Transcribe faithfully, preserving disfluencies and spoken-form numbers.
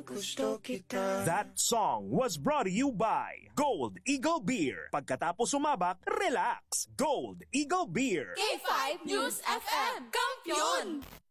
gusto kita. That song was brought to you by Gold Eagle Beer. Pagkatapos sumabak, relax. Gold Eagle Beer. K five News F M, kampiyon!